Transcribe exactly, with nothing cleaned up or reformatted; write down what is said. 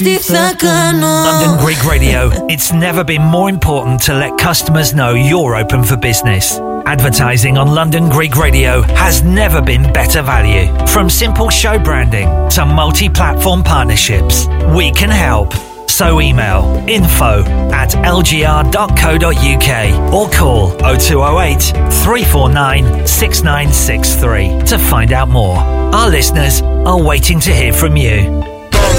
London Greek Radio. It's never been more important to let customers know you're open for business. Advertising on London Greek Radio has never been better value. From simple show branding to multi-platform partnerships, we can help. So email info at l g r dot co dot u k or call oh two oh eight, three four nine, six nine six three to find out more. Our listeners are waiting to hear from you.